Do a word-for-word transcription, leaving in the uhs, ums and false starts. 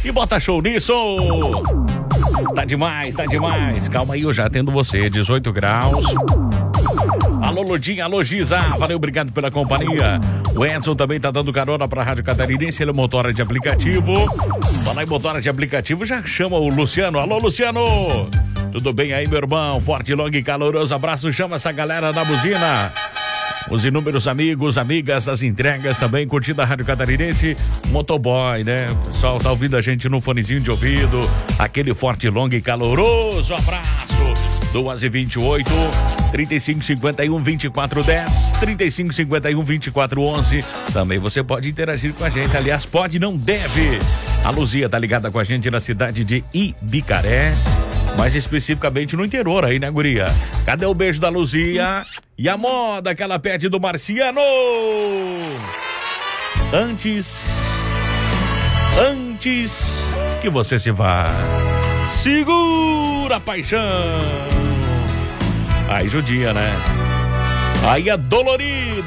E bota show nisso! Tá demais, tá demais. Calma aí, eu já atendo você. dezoito graus. Alô, Lodinha, alô, Giza. Valeu, obrigado pela companhia. O Edson também tá dando carona pra Rádio Catarinense. Ele é motora de aplicativo. Fala aí, motora de aplicativo, já chama o Luciano. Alô, Luciano. Tudo bem aí, meu irmão? Forte, longo e caloroso abraço. Chama essa galera na buzina. Os inúmeros amigos, amigas, as entregas também, curtindo a Rádio Catarinense, Motoboy, né? O pessoal tá ouvindo a gente no fonezinho de ouvido, aquele forte, longo e caloroso abraço. duas e vinte e oito, trinta e cinco, cinquenta e um, vinte e quatro, dez, trinta e cinco, cinquenta e um, vinte e quatro, onze. Também você pode interagir com a gente, aliás, pode, não deve. A Luzia tá ligada com a gente na cidade de Ibicaré, mais especificamente no interior aí, né, guria? Cadê o beijo da Luzia? E a moda que ela pede do Marciano? Antes, antes que você se vá, segura a paixão. Aí judia, né? Aí é dolorido.